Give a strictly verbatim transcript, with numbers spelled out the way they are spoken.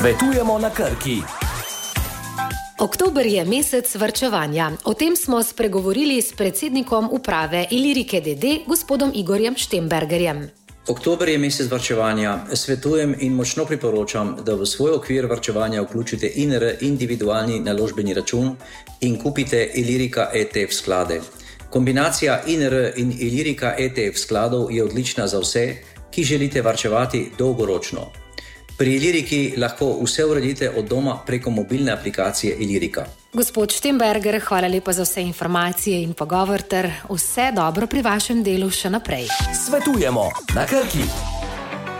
Svetujemo na Krki. Oktober je mesec varčevanja. O tem smo spregovorili s predsednikom uprave Ilirike D D, gospodom Igorjem Štembergerjem. Oktober je mesec varčevanja. Svetujem in močno priporočam, da v svoj okvir varčevanja vključite I N R, individualni naložbeni račun, in kupite Ilirika E T F sklade. Kombinacija I N R in Ilirika E T F skladov je odlična za vse, ki želite varčevati dolgoročno. Pri Iliriki lahko vse uredite od doma preko mobilne aplikacije Ilirika. Gospod Štemberger, hvala lepa za vse informacije in pogovor ter vse dobro pri vašem delu še naprej. Svetujemo na Krki.